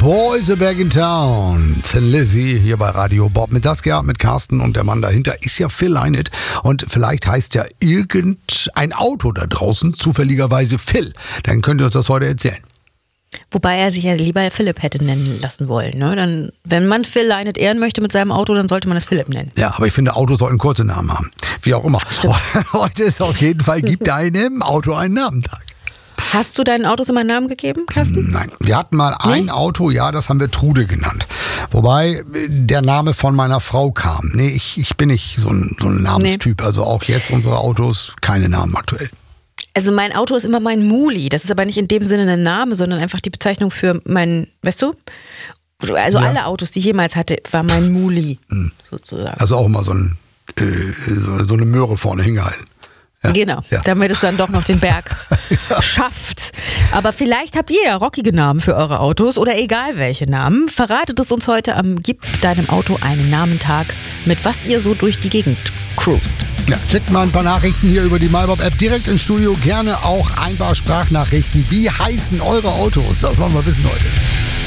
Boys are back in town. Thin Lizzy hier bei Radio Bob mit Saskia, mit Carsten und der Mann dahinter ist ja Phil Lynott. Und vielleicht heißt ja irgendein Auto da draußen zufälligerweise Phil. Dann könnt ihr uns das heute erzählen. Wobei er sich ja lieber Philipp hätte nennen lassen wollen. Ne? Dann, wenn man Phil Lynott ehren möchte mit seinem Auto, dann sollte man es Philipp nennen. Ja, aber ich finde, Autos sollten kurze Namen haben. Wie auch immer. Heute ist auf jeden Fall, gibt deinem Auto einen Namentag. Hast du deinen Autos immer einen Namen gegeben, Carsten? Nein, wir hatten mal ein Auto, ja, das haben wir Trude genannt. Wobei der Name von meiner Frau kam. Nee, ich bin nicht so ein Namenstyp. Nee. Also auch jetzt unsere Autos, keine Namen aktuell. Also mein Auto ist immer mein Muli. Das ist aber nicht in dem Sinne ein Name, sondern einfach die Bezeichnung für mein, weißt du? Also ja. Alle Autos, die ich jemals hatte, war mein Muli, sozusagen. Also auch immer so eine Möhre vorne hingehalten. Ja. Genau, ja. Damit es dann doch noch den Berg schafft. Aber vielleicht habt ihr ja rockige Namen für eure Autos oder egal welche Namen. Verratet es uns heute am Gib deinem Auto einen Namentag, mit was ihr so durch die Gegend cruist. Ja, schickt mal ein paar Nachrichten hier über die MyBob-App direkt ins Studio. Gerne auch ein paar Sprachnachrichten. Wie heißen eure Autos? Das wollen wir wissen heute.